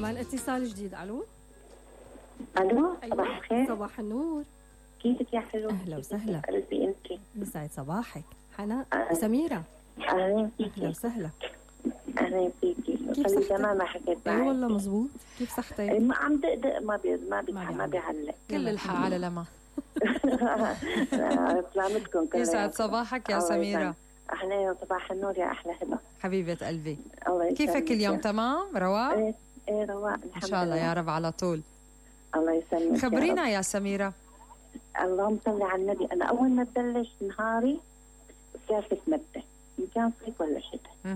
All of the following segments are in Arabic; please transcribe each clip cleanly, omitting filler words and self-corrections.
كمان اتصال جديد. الو الو، أيوة. صباح الخير. صباح النور. كيفك يا حلو؟ اهلا وسهلا. قلبي انت. يسعد صباحك. حنان سميرة. اهلا فيكي. اهلا وسهلا. اهلا فيكي. كيف صار لي صحتك؟ زمان ما حكيت معك. اي والله مزبوط. كيف صحتك؟ ما عم دقدق، ما بيعلق. كل الحق على لما. سلامتكم كلها. يسعد صباحك يا سميرة. اهلا، صباح النور يا احلى هبه. حبيبة قلبي. الله يسلمك. كيفك اليوم؟ تمام رواق؟ ايه رواق الحمد لله. ان شاء الله يا رب على طول. الله يسلمك. خبرينا يا سميرة. اللهم صل على النبي. انا اول ما تبلش نهاري كاسة مدة، ان كان صيف ولا شتاء.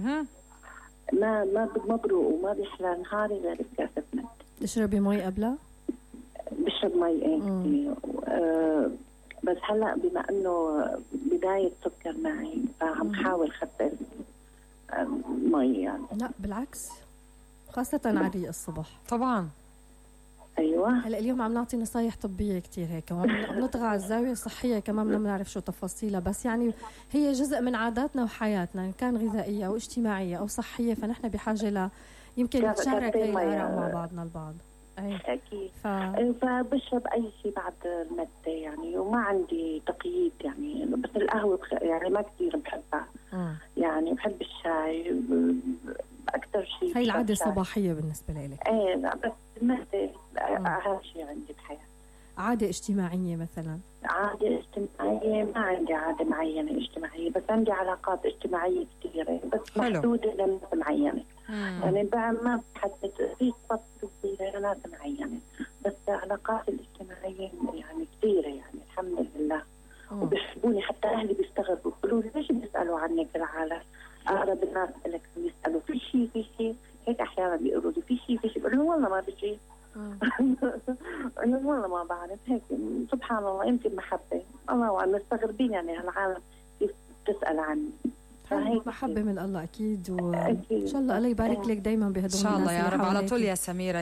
ما بروق وما بيحلى نهاري غير بكاسة مدة. تشربي مي قبلها؟ بشرب مي كثير. بس هلا بما انه بداية سكر معي فعم حاول خفف مي يعني. لا بالعكس، خاصة على الريق الصبح. طبعا. ايوه. هلا اليوم عم نعطي نصايح طبية كتير هيك، وعم نطغى على الزاوية الصحية كمان، بدنا نعرف شو تفاصيلها، بس يعني هي جزء من عاداتنا وحياتنا، إن كان غذائية أو اجتماعية أو صحية، فنحن بحاجة ل يمكن نتشارك هاي الآراء مع بعضنا البعض. أكيد. فبشرب أي شيء بعد المدة يعني، وما عندي تقييد يعني. بس القهوة يعني ما كثير بحبها. يعني بحب الشاي أكثر شيء. هاي العادة الصباحية بالنسبة لك؟ إيه لا، بس المدة أهم شيء عندي بحياتي. عادة اجتماعية مثلا؟ عادة اجتماعية ما عندي عادة معينة اجتماعية، بس عندي علاقات اجتماعية كثيرة بس محدودة لناس معينة. يعني ما بحدد في صفات صغيرة لناس معينة، بس علاقات الاجتماعية يعني كثيرة يعني الحمد لله. وبيحبوني، حتى أهلي بيستغربوا بيقولوا لي ليش بيسألوا عنك العالم؟ أقرب الناس لك بيسألوا في شيء هيك. أحيانا بيقولوا لي في شيء بقول لهم والله ما بشي. أنا والله ما بعرف هيك. سبحان الله، يمكن محبة الله أعلم. مستغربين يعني هالعالم كيف تسأل عني. فهيك محبة من الله أكيد، وإن شاء الله الله يبارك لك دايما بهدول الناس. إن شاء الله يا رب على طول يا سميرة.